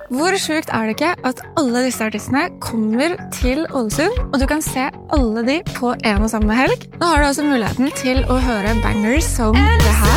Hvor sjukt det ikke at alle disse artistene kommer til Ålesund, og du kan se alle de på en og samme helg? Nå har du altså muligheten til å høre bangers som det her.